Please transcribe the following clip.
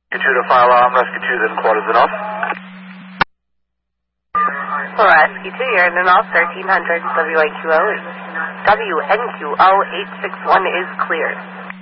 Rescue 2 to fire alarm, Rescue 2 then quarters and off. Rescue 2, you're in and off 1300 WNQO 861 is clear.